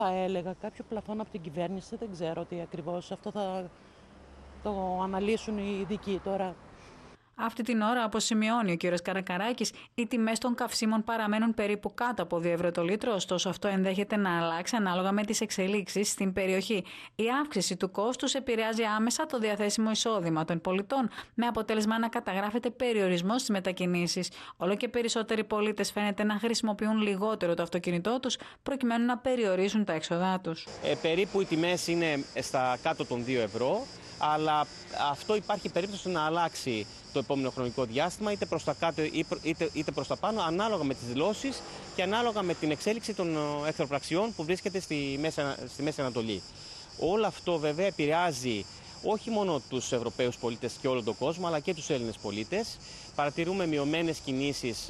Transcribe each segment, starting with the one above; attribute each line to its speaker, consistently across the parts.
Speaker 1: Θα έλεγα κάποιο πλαφόν από την κυβέρνηση, δεν ξέρω τι ακριβώς. Αυτό θα το αναλύσουν οι ειδικοί τώρα.
Speaker 2: Αυτή την ώρα, όπως σημειώνει ο κ. Καρακαράκης, οι τιμές των καυσίμων παραμένουν περίπου κάτω από 2 ευρώ το λίτρο, ωστόσο αυτό ενδέχεται να αλλάξει ανάλογα με τις εξελίξεις στην περιοχή. Η αύξηση του κόστους επηρεάζει άμεσα το διαθέσιμο εισόδημα των πολιτών, με αποτέλεσμα να καταγράφεται περιορισμός στις μετακινήσεις. Όλο και περισσότεροι πολίτες φαίνεται να χρησιμοποιούν λιγότερο το αυτοκίνητό τους, προκειμένου να περιορίσουν τα έξοδά τους.
Speaker 3: Περίπου οι τιμές είναι στα κάτω των 2 ευρώ. Αλλά αυτό υπάρχει περίπτωση να αλλάξει το επόμενο χρονικό διάστημα, είτε προς τα κάτω είτε προς τα πάνω, ανάλογα με τις δηλώσεις και ανάλογα με την εξέλιξη των εχθροπραξιών που βρίσκεται στη Μέση Ανατολή. Όλο αυτό βέβαια επηρεάζει όχι μόνο τους Ευρωπαίους πολίτες και όλο τον κόσμο, αλλά και τους Έλληνες πολίτες. Παρατηρούμε μειωμένες κινήσεις,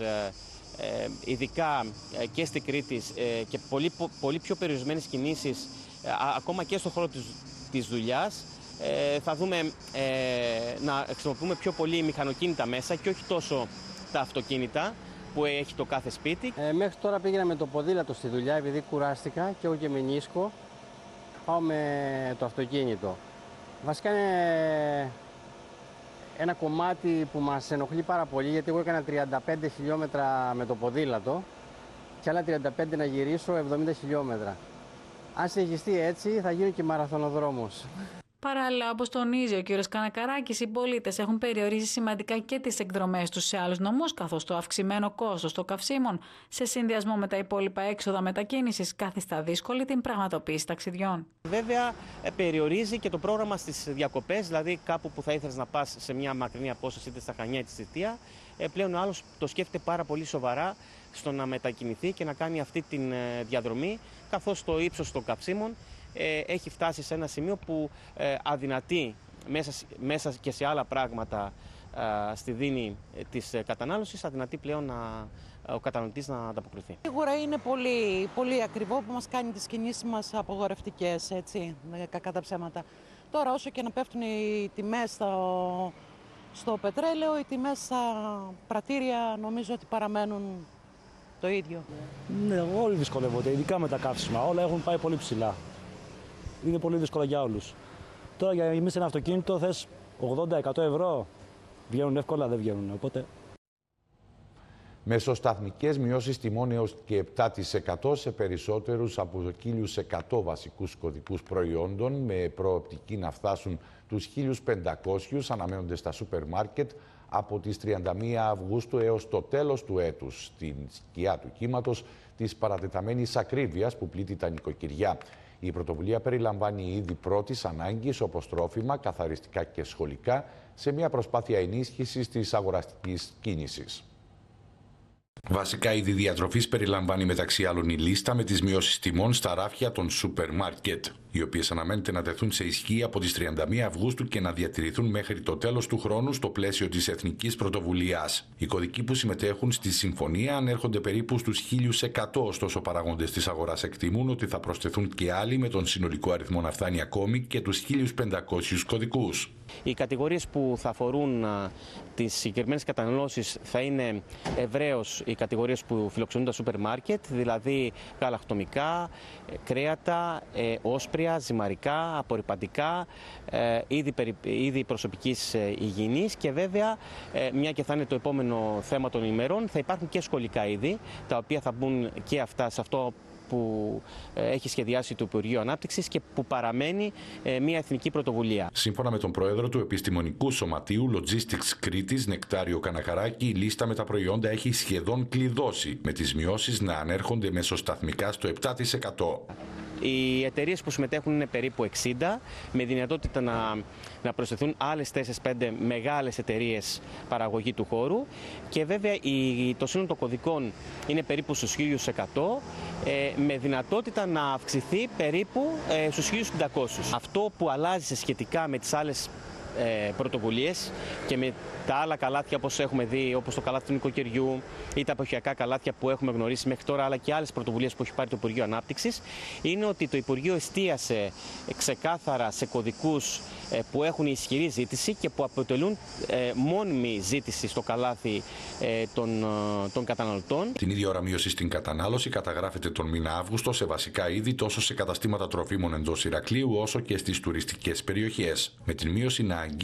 Speaker 3: ειδικά και στην Κρήτη, και πολύ πιο περιορισμένες κινήσεις ακόμα και στον χώρο της δουλειάς. Θα δούμε να χρησιμοποιούμε πιο πολύ μηχανοκίνητα μέσα και όχι τόσο τα αυτοκίνητα που έχει το κάθε σπίτι.
Speaker 4: Μέχρι τώρα πήγαινα με το ποδήλατο στη δουλειά επειδή κουράστηκα και εγώ και μηνίσκω. Πάω με το αυτοκίνητο. Βασικά είναι ένα κομμάτι που μας ενοχλεί πάρα πολύ, γιατί εγώ έκανα 35 χιλιόμετρα με το ποδήλατο και άλλα 35 να γυρίσω 70 χιλιόμετρα. Αν συνεχιστεί έτσι θα γίνει και μαραθωνοδρόμος.
Speaker 2: Παράλληλα, όπως τονίζει ο κ. Κανακαράκης, οι πολίτες έχουν περιορίσει σημαντικά και τις εκδρομές τους σε άλλους νομούς, καθώς το αυξημένο κόστος των καυσίμων, σε συνδυασμό με τα υπόλοιπα έξοδα μετακίνησης, καθιστά δύσκολη την πραγματοποίηση ταξιδιών.
Speaker 3: Βέβαια, περιορίζει και το πρόγραμμα στις διακοπές, δηλαδή κάπου που θα ήθελες να πας σε μια μακρινή απόσταση, είτε στα Χανιά είτε στη Σιτία. Πλέον ο άλλος το σκέφτεται πάρα πολύ σοβαρά στο να μετακινηθεί και να κάνει αυτή τη διαδρομή, καθώς το ύψος των καυσίμων έχει φτάσει σε ένα σημείο που αδυνατεί μέσα και σε άλλα πράγματα στη δίνη της κατανάλωσης, αδυνατεί πλέον ο καταναλωτής να ανταποκριθεί.
Speaker 1: Σίγουρα είναι πολύ, πολύ ακριβό που μας κάνει τις κινήσεις μας απογορευτικές, έτσι, κακά τα ψέματα. Τώρα όσο και να πέφτουν οι τιμές στο πετρέλαιο, οι τιμές στα πρατήρια νομίζω ότι παραμένουν το ίδιο.
Speaker 5: Ναι, όλοι δυσκολεύονται, ειδικά με τα καύσιμα. Όλα έχουν πάει πολύ ψηλά. Είναι πολύ δύσκολο για όλους. Τώρα για εμείς ένα αυτοκίνητο θες 80-100 ευρώ. Βγαίνουν εύκολα, δεν βγαίνουν. Οπότε...
Speaker 6: Μεσοσταθμικές μειώσεις τιμών έως και 7% σε περισσότερους από 1.100 βασικούς κωδικούς προϊόντων, με προοπτική να φτάσουν τους 1.500, αναμένονται στα σούπερ μάρκετ από τις 31 Αυγούστου έως το τέλος του έτους, στην σκιά του κύματος της παρατεταμένης ακρίβειας που πλήττει τα νοικοκυριά. Η πρωτοβουλία περιλαμβάνει είδη πρώτης ανάγκης, όπως τρόφιμα, καθαριστικά και σχολικά, σε μια προσπάθεια ενίσχυσης της αγοραστικής κίνησης. Βασικά είδη διατροφής περιλαμβάνει μεταξύ άλλων η λίστα με τις μειώσεις τιμών στα ράφια των σούπερ μάρκετ, οι οποίες αναμένεται να τεθούν σε ισχύ από τις 31 Αυγούστου και να διατηρηθούν μέχρι το τέλος του χρόνου στο πλαίσιο της Εθνικής Πρωτοβουλίας. Οι κωδικοί που συμμετέχουν στη συμφωνία ανέρχονται περίπου στους 1.100, ωστόσο παράγοντες της αγοράς εκτιμούν ότι θα προσθεθούν και άλλοι, με τον συνολικό αριθμό να φτάνει ακόμη και τους 1.500 κωδικούς.
Speaker 3: Οι κατηγορίες που θα αφορούν τις συγκεκριμένες καταναλώσεις θα είναι ευρέως οι κατηγορίες που φιλοξενούν τα σούπερ μάρκετ, δηλαδή γαλακτομικά, κρέατα, όσπρια, ζυμαρικά, απορρυπαντικά, είδη προσωπικής υγιεινής και βέβαια, μια και θα είναι το επόμενο θέμα των ημερών, θα υπάρχουν και σχολικά είδη, τα οποία θα μπουν και αυτά σε αυτό που έχει σχεδιάσει το Υπουργείο Ανάπτυξης και που παραμένει μια εθνική πρωτοβουλία.
Speaker 6: Σύμφωνα με τον πρόεδρο του Επιστημονικού Σωματείου Logistics Κρήτης, Νεκτάριο Κανακαράκη, η λίστα με τα προϊόντα έχει σχεδόν κλειδώσει, με τις μειώσεις να ανέρχονται μεσοσταθμικά στο 7%.
Speaker 3: Οι εταιρείες που συμμετέχουν είναι περίπου 60, με δυνατότητα να προσθεθούν άλλες 4-5 μεγάλες εταιρείες παραγωγή του χώρου και βέβαια το σύνολο των κωδικών είναι περίπου στους 1.100, με δυνατότητα να αυξηθεί περίπου στους 1.500. Αυτό που αλλάζει σχετικά με τις άλλες πρωτοβουλίες και με τα άλλα καλάθια όπως έχουμε δει, όπως το καλάθι του νοικοκυριού ή τα εποχιακά καλάθια που έχουμε γνωρίσει μέχρι τώρα, αλλά και άλλες πρωτοβουλίες που έχει πάρει το Υπουργείο Ανάπτυξης, είναι ότι το Υπουργείο εστίασε ξεκάθαρα σε κωδικούς που έχουν ισχυρή ζήτηση και που αποτελούν μόνιμη ζήτηση στο καλάθι των καταναλωτών.
Speaker 7: Την ίδια ώρα μείωση στην κατανάλωση καταγράφεται τον μήνα Αύγουστο σε βασικά είδη τόσο σε καταστήματα τροφίμων εντός Ηρακλείου όσο και στις τουριστικές περιοχές. Με την μείωση να